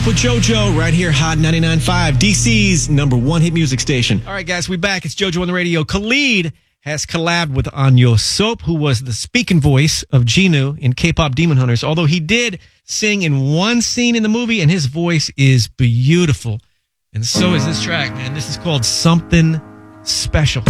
with JoJo right here, Hot 99.5, DC's number one hit music station. All right, guys, we back. It's JoJo on the radio. Khalid has collabed with Anyo Soap, who was the speaking voice of Genu in K-pop Demon Hunters, although he did sing in one scene in the movie, and his voice is beautiful. And so is this track, man. This is called Something Special.